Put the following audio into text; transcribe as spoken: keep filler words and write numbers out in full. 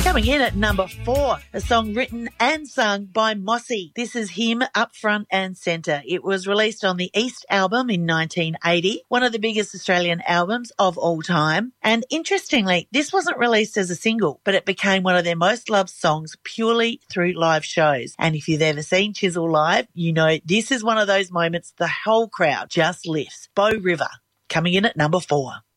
Coming in at number four, a song written and sung by Mossy. This is him up front and centre. It was released on the East album in nineteen eighty, one of the biggest Australian albums of all time. And interestingly, this wasn't released as a single, but it became one of their most loved songs purely through live shows. And if you've ever seen Chisel live, you know this is one of those moments the whole crowd just lifts. Bow River, coming in at number four.